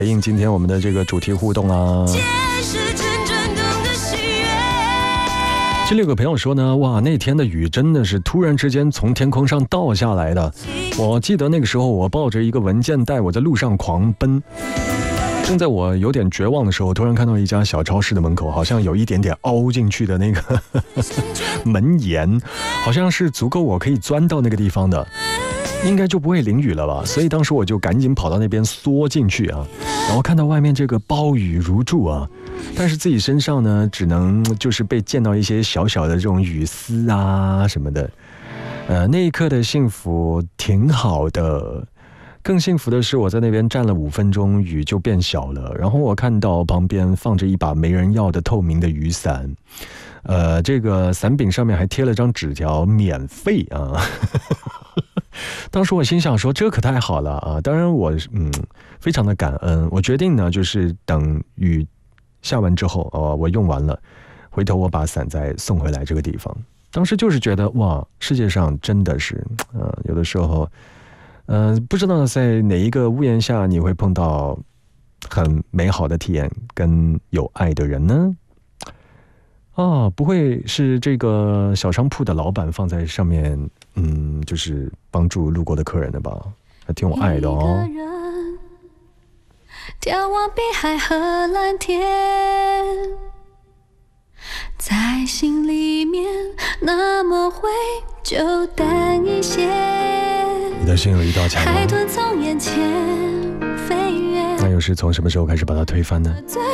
回应今天我们的这个主题互动啊。这里有个朋友说呢，哇，那天的雨真的是突然之间从天空上倒下来的。我记得那个时候我抱着一个文件袋，我在路上狂奔。正在我有点绝望的时候，突然看到一家小超市的门口好像有一点点凹进去的那个门檐，好像是足够我可以钻到那个地方的，应该就不会淋雨了吧。所以当时我就赶紧跑到那边缩进去啊，然后看到外面这个暴雨如注啊，但是自己身上呢只能就是被溅到一些小小的这种雨丝啊什么的。那一刻的幸福挺好的。更幸福的是我在那边站了5分钟，雨就变小了，然后我看到旁边放着一把没人要的透明的雨伞，这个伞柄上面还贴了张纸条，免费啊。当时我心想说这可太好了啊！当然我非常的感恩。我决定呢就是等雨下完之后，我用完了，回头我把伞再送回来这个地方。当时就是觉得哇，世界上真的是有的时候不知道在哪一个屋檐下你会碰到很美好的体验跟有爱的人呢？不会是这个小商铺的老板放在上面就是帮助路过的客人的吧？还挺有爱的哦。眺望碧海和蓝天，在心里面那么会就淡一些。你的心有一道墙吗？海豚从眼前飞跃，那又是从什么时候开始把它推翻呢？